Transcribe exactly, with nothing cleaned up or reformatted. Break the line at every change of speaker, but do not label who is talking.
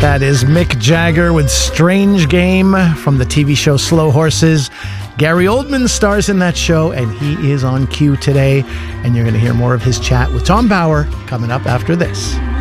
That is Mick Jagger with Strange Game from the T V show Slow Horses. Gary Oldman stars in that show, and he is on cue today. And you're going to hear more of his chat with Tom Bauer coming up after this.